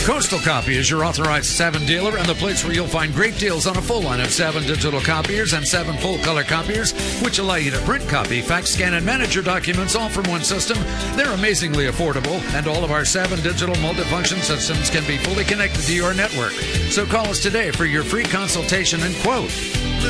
Coastal Copy is your authorized Savin dealer and the place where you'll find great deals on a full line of Savin digital copiers and Savin full-color copiers, which allow you to print, copy, fax, scan, and manage your documents all from one system. They're amazingly affordable, and all of our Savin digital multifunction systems can be fully connected to your network. So call us today for your free consultation and quote.